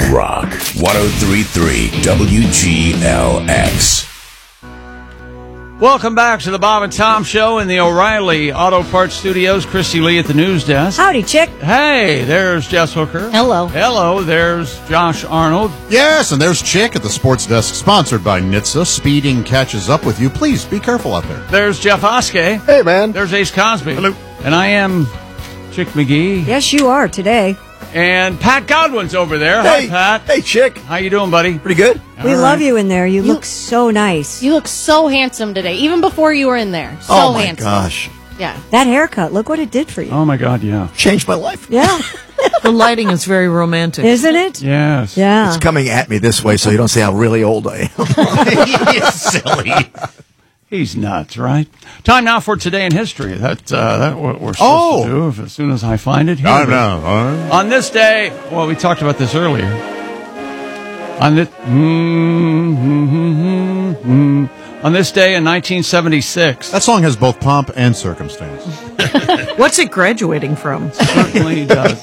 Rock 103.3 WGLX. Welcome back to the Bob and Tom Show in the O'Reilly Auto Parts Studios. Christy Lee at the news desk. Howdy, chick. Hey, there's Jess Hooker. Hello. Hello, there's Josh Arnold. Yes, and there's Chick at the Sports Desk, sponsored by NHTSA. Speeding catches up with you. Please be careful out there. There's Jeff Oskey. Hey, man. There's Ace Cosby. Hello. And I am Chick McGee. Yes, you are today. And Pat Godwin's over there. Hey, Hi, Pat. Hey, Chick. How you doing, buddy? Pretty good. We All love right. you in there. You look so nice. You look so handsome today, even before you were in there. So Oh, my handsome. gosh. Yeah. That haircut, look what it did for you. Oh, my God, yeah. Changed my life. Yeah. The lighting is very romantic. Isn't it? Yes. Yeah. It's coming at me this way so you don't see how really old I am. You're silly. He's nuts, right? Time now for Today in History. That's what we're supposed to do as soon as I find it. Here I we go. know. On this day, well, we talked about this earlier. On this, on this day in 1976, That song has both pomp and circumstance. What's it graduating from? certainly does.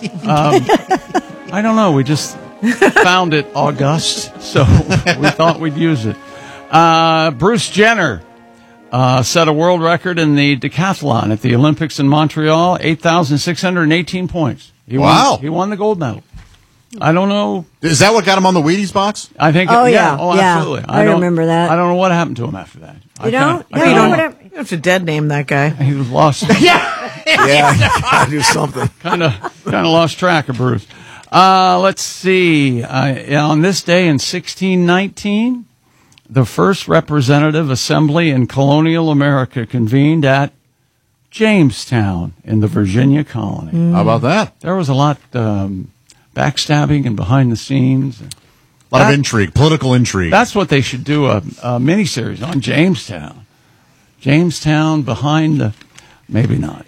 I don't know. We just found it august, so we thought we'd use it. Bruce Jenner set a world record in the decathlon at the Olympics in Montreal, 8,618 points. Wow. He won the gold medal. I don't know. Is that what got him on the Wheaties box? I think. Oh, yeah. yeah. Oh, Yeah. absolutely. I don't- remember that. I don't know what happened to him after that. You don't? I You kinda- don't know what You have to dead name that guy. He was lost. Yeah, you gotta do something. kind of lost track of Bruce. Let's see. On this day in 1619, the first representative assembly in colonial America convened at Jamestown in the Virginia colony. How about that? There was a lot backstabbing and behind the scenes. A lot of intrigue, political intrigue. That's what they should do, a miniseries on Jamestown. Jamestown behind the... Maybe not.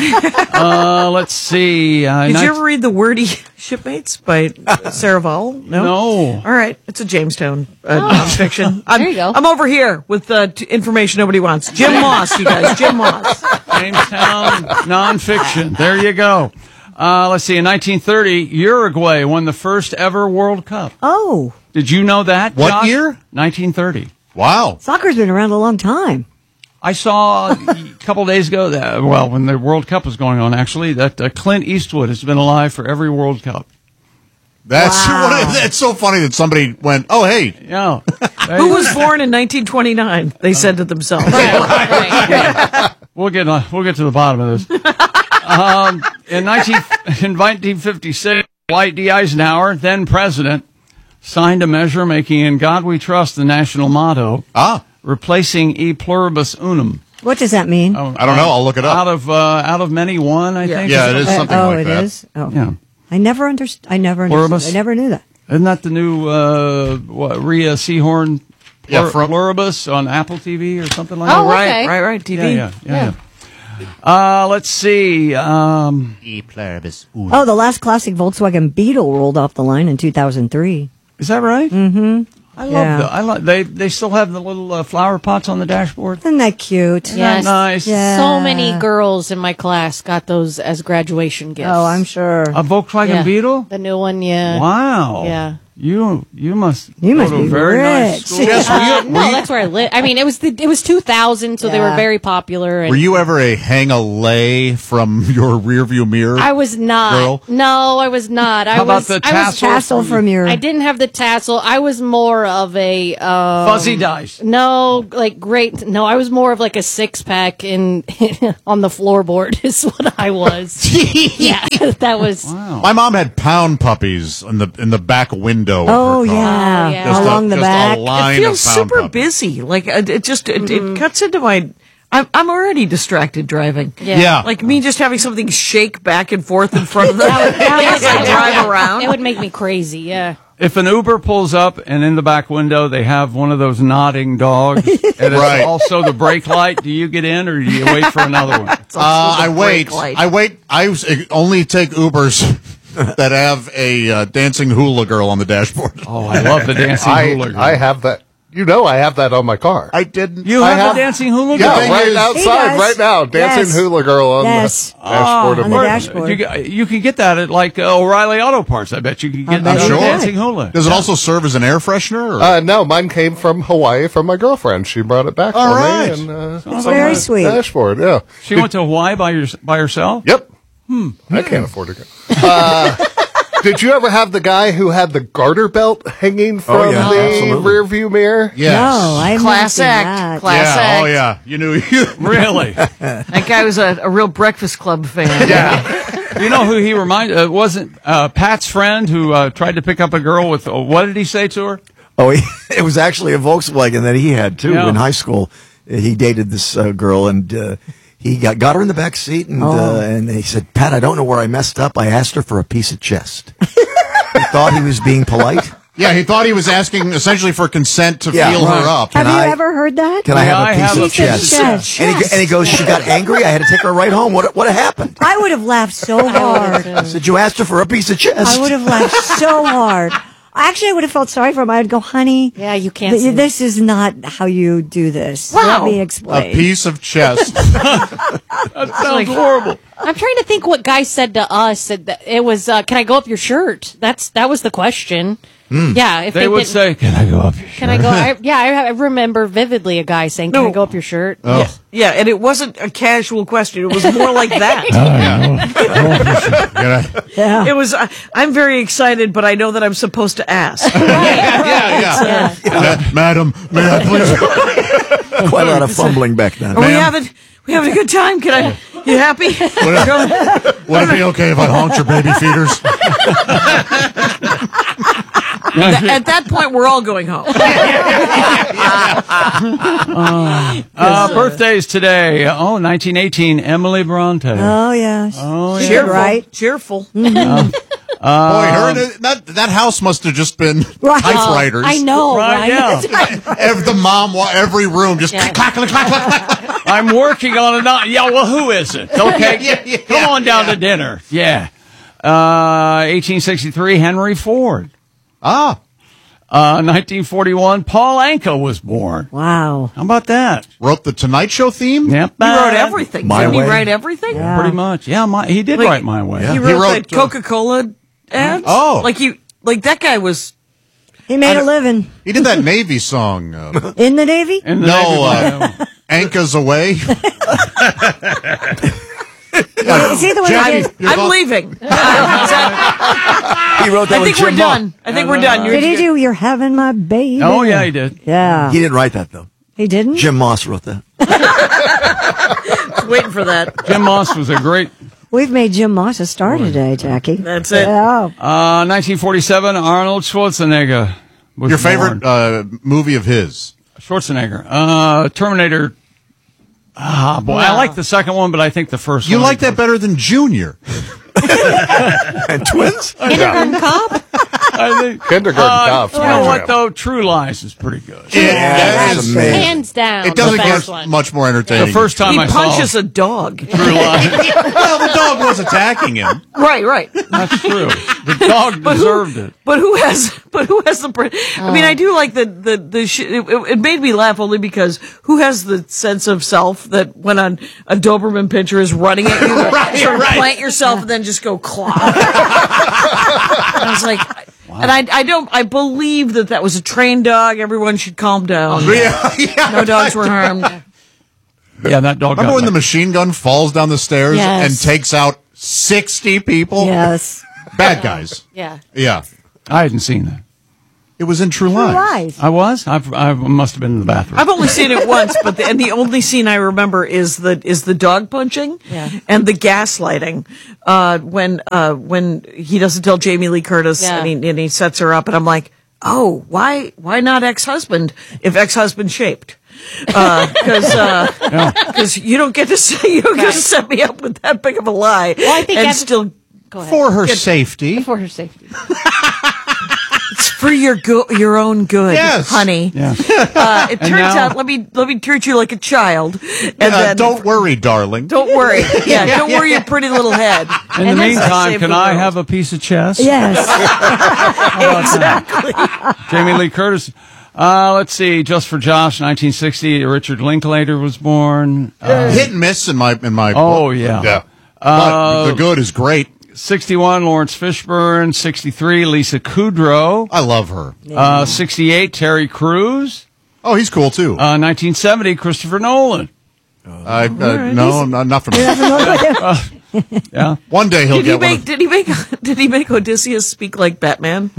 Let's see. Did you ever read The Wordy Shipmates by Sarah Vowell? No. All right. It's a Jamestown nonfiction. There you go. I'm over here with information nobody wants. Jim Moss, you guys. Jim Moss. Jamestown nonfiction. There you go. Let's see. In 1930, Uruguay won the first ever World Cup. Oh, Did you know that? What Josh? year? 1930. Wow. soccer's been around a long time. I saw a couple days ago that, well, when the World Cup was going on, actually, that Clint Eastwood has been alive for every World Cup. That's Wow. It's so funny that somebody went, oh, hey. Yeah. Who was born in 1929? They said to themselves. Right. We'll get to the bottom of this. In 1956, Dwight D. Eisenhower, then president, signed a measure making "In God We Trust" the national motto, replacing "E pluribus unum." What does that mean? Oh, I don't know. I'll look it up. Out of many one, I think. Yeah, it is something oh, like it that. is? Oh. Yeah. I never understood. I never Pluribus? understood. I never knew that. Isn't that the new Rhea Seahorn Yeah, from- pluribus on Apple TV or something like that? Oh, okay. Right. TV. Yeah. Let's see. E pluribus. Oh, the last classic Volkswagen Beetle rolled off the line in 2003. Is that right? Mm-hmm. I love Yeah. that. They still have the little flower pots on the dashboard. Isn't that cute? Isn't that Yes. nice? Yeah. So many girls in my class got those as graduation gifts. Oh, I'm sure. A Volkswagen Yeah. Beetle? The new one, yeah. Wow. Yeah. You must You go must to a be very nice rich. school. Yes, No, that's where I live. I mean, it was 2000, so they Yeah. were very popular. And Were you ever a hang-a-lay from your rearview mirror? I was not. Girl? No, I was not. How about the tassel? Tassel from your... I didn't have the tassel. I was more of a Fuzzy dice. No, like great. No, I was more of like a 6-pack in on the floorboard. Is what I was. Yeah, that was. Wow. My mom had pound puppies in the back window. Oh, of her car. yeah. yeah. Just Along the just back. A line It feels of pound super puppies. busy. Like it cuts into my. I'm already distracted driving. Yeah. Like me just having something shake back and forth in front of them That as I drive around. It would make me crazy. Yeah. If an Uber pulls up and in the back window they have one of those nodding dogs, and it's Right. also the brake light, do you get in or do you wait for another one? I wait. brake light. I wait. Only take Ubers that have a dancing hula girl on the dashboard. Oh, I love the dancing hula girl. I have that. You know I have that on my car. I didn't. You I have have- the dancing hula Yeah, girl? right He outside, does. right now. Dancing Yes. hula girl on Yes. the dashboard of on the my dashboard. You can get that at like O'Reilly Auto Parts. I bet you can get bet the you could. dancing hula. Does it also serve as an air freshener? Or? No, mine came from Hawaii from my girlfriend. She brought it back All for right. me. And, It's very sweet. Dashboard, yeah. She went to Hawaii by herself? Yep. I can't afford to go. Did you ever have the guy who had the garter belt hanging from yeah, the absolutely. rearview mirror? Yes. No, I haven't Class seen act. that. Class Yeah. act. Oh, yeah. You knew you. Really? That guy was a real Breakfast Club fan. You know who he reminded? Wasn't Pat's friend who tried to pick up a girl with, what did he say to her? Oh, it was actually a Volkswagen that he had too Yeah. in high school. He dated this girl, and he got her in the back seat, and he said, "Pat, I don't know where I messed up. I asked her for a piece of chest." He thought he was being polite. Yeah, he thought he was asking essentially for consent to Yeah, feel right. her up. Have Can you I- ever heard that? Can I Yeah, have I a piece have of a piece of chest? chest. And he goes, "She got angry. I had to take her right home. What happened?" I would have laughed so hard. I said, "You asked her for a piece of chest." I would have laughed so hard. Actually, I would have felt sorry for him. I would go, honey. Yeah, you can't say This is not how you do this. Wow. Let me A explain. piece of chest. That sounds horrible. I'm trying to think what guy said to us. It was, "Can I go up your shirt?" That was the question. Yeah, if They would didn't- say, "Can I go up your "Can I go?" I remember vividly a guy saying, "Can I go up your shirt?" Yeah, and it wasn't a casual question. It was more like that. Yeah. It was, I'm very excited, but I know that I'm supposed to ask. Yeah. Madam, may I please? Quite a lot of fumbling back then. Are we having a good time? You happy? Would it be okay if I honked your baby feeders? At that point, we're all going home. Birthdays today. 1918, Emily Bronte. Oh, yes. Oh, She yeah. did right. Cheerful. Boy, that house must have just been Right. typewriters. I know, Right, right? yeah. Every room just Yeah. clack, clack, clack, clack, clack. I'm working on it now. Yeah, well, who is it? Okay, come on down to dinner. Yeah. 1863, Henry Ford. Ah, 1941, Paul Anka was born. Wow. How about that? wrote the Tonight Show theme? Yep. He wrote everything. My Didn't Way. he write everything? Yeah. Pretty much. Yeah, he did Like- write My Way. Yeah. He He wrote, wrote, the Coca-Cola ads. Oh. like that guy was. He made a living He did that Navy song. in the Navy. In the No, Navy. Anka's Away. Is he the one Jackie, that did? your I'm thought- leaving. He wrote that I with think we're Jim done. I think we're done. Did he do You're Having My Baby? Oh, yeah, he did. Yeah. Moss. He didn't write that though. He didn't? Jim Moss wrote that. Waiting for that. Jim Moss was a great. We've made Jim Moss a star today, Jackie. That's it. Yeah. 1947, Arnold Schwarzenegger was Your favorite born. movie of his? Schwarzenegger. Terminator. Ah, boy, I like the second one, but I think the first You one. like that better than Junior? And twins? Kindergarten Cop. I think. Kindergarten Cop. You know what, though? True Lies is pretty good. Yeah, it that's is. amazing. Hands down. It doesn't the get best one. much more entertaining. The first time He I punches saw a dog. True Lies. well, the dog was attacking him. Right. That's true. The dog deserved it. But who has the? I mean, I do like it made me laugh only because who has the sense of self that when a Doberman pinscher is running at you, sort of plant yourself and then just go clop. I was like, and I believe that was a trained dog. Everyone should calm down. Yeah. No dogs were harmed. Yeah, that dog. Remember got when the me. machine gun falls down the stairs Yes. and takes out 60 people? Yes. Bad guys. Yeah. Yeah. I hadn't seen that. It was in True True Lies. Lies. I was. I must have been in the bathroom. I've only seen it once, but the only scene I remember is the dog punching and the gaslighting when he doesn't tell Jamie Lee Curtis and he sets her up, and I'm like, oh, why not ex-husband if ex-husband shaped? Because you don't get to set me up with that big of a lie. Well, I think and Evan- still Go ahead. For her safety. For her safety. it's for your own good, Yes. honey. Yeah. It turns now- out let me treat you like a child, and then Don't worry, darling. Don't worry. Yeah, don't worry your pretty little head. In the And that's meantime, save can the I world. have a piece of chess? Yes. Jamie Lee Curtis. Let's see. Just for Josh, 1960, Richard Linklater was born. Hit and miss in my Oh, book. yeah. But The Good is great. 61, Lawrence Fishburne. 63, Lisa Kudrow. I love her. 68, Terry Crews. Oh, he's cool too. 1970, Christopher Nolan. No, I'm not from. Yeah. One day he'll get one. Did he make Odysseus speak like Batman?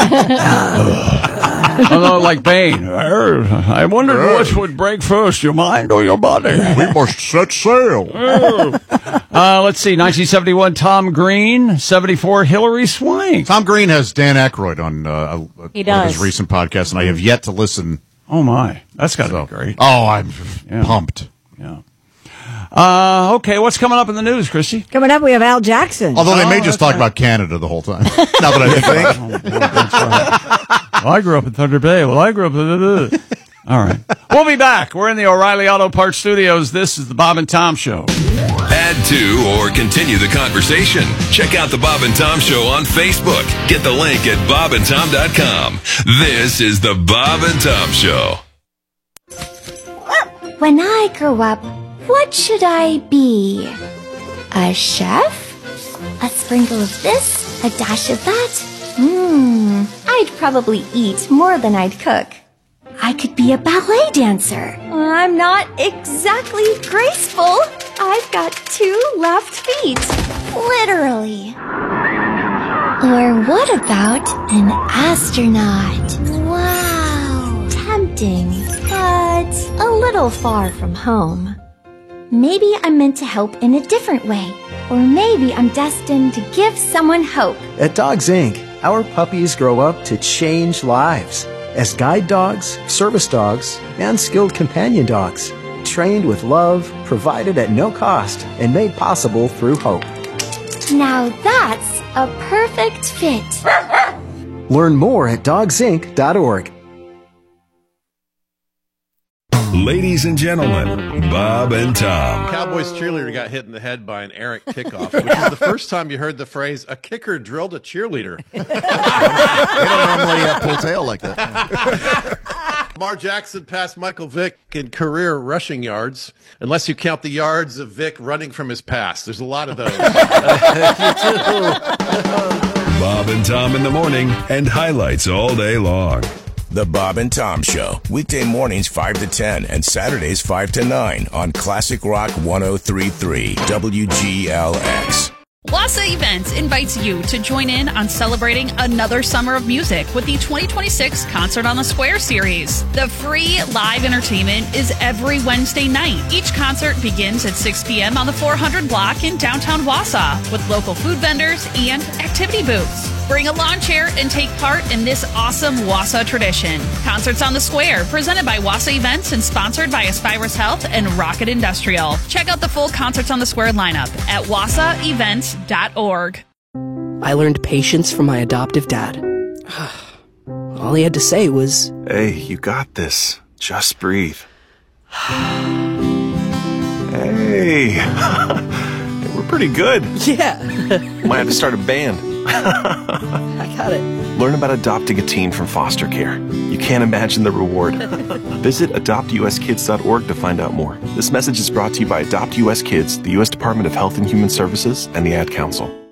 Although, like Bane. I wondered which would break first, your mind or your body. We must set sail. Let's see. 1971, Tom Green. 74, Hilary Swank. Tom Green has Dan Aykroyd on He one of his does. recent podcasts, and I have yet to listen. Oh, my. That's got to be great. Oh, I'm pumped. Yeah. Okay, what's coming up in the news, Christy? Coming up, we have Al Jackson. Although they may just talk about Canada the whole time. Now that I think. Well, I grew up in Thunder Bay. Well, I grew up in... All right. We'll be back. We're in the O'Reilly Auto Parts Studios. This is the Bob and Tom Show. Add to or continue the conversation. Check out the Bob and Tom Show on Facebook. Get the link at bobandtom.com. This is the Bob and Tom Show. When I grow up, what should I be? A chef? A sprinkle of this, a dash of that? I'd probably eat more than I'd cook. I could be a ballet dancer. I'm not exactly graceful. I've got 2 left feet. Literally. Or what about an astronaut? Wow. Tempting, but a little far from home. Maybe I'm meant to help in a different way. Or maybe I'm destined to give someone hope. At Dogs Inc., our puppies grow up to change lives as guide dogs, service dogs, and skilled companion dogs, trained with love, provided at no cost, and made possible through hope. Now that's a perfect fit. Learn more at dogsinc.org. Ladies and gentlemen, Bob and Tom. Cowboys cheerleader got hit in the head by an errant kickoff, which is the first time you heard the phrase, a kicker drilled a cheerleader. They don't normally pull tail like that. Lamar Jackson passed Michael Vick in career rushing yards, unless you count the yards of Vick running from his past. There's a lot of those. Bob and Tom in the morning and highlights all day long. The Bob and Tom Show, weekday mornings 5 to 10 and Saturdays 5 to 9 on Classic Rock 103.3 WGLX. Wassa Events invites you to join in on celebrating another summer of music with the 2026 Concert on the Square series. The free live entertainment is every Wednesday night. Each concert begins at 6 p.m. on the 400 block in downtown Wassa with local food vendors and activity booths. Bring a lawn chair and take part in this awesome Wassa tradition. Concerts on the Square, presented by Wassa Events and sponsored by Aspirus Health and Rocket Industrial. Check out the full Concerts on the Square lineup at wassaevents.org. I learned patience from my adoptive dad. All he had to say was, "Hey, you got this. Just breathe." Hey, we're pretty good. Yeah. Might have to start a band. I got it. Learn about adopting a teen from foster care. You can't imagine the reward. Visit adoptuskids.org to find out more. This message is brought to you by Adopt US Kids, the U.S. Department of Health and Human Services, and the Ad Council.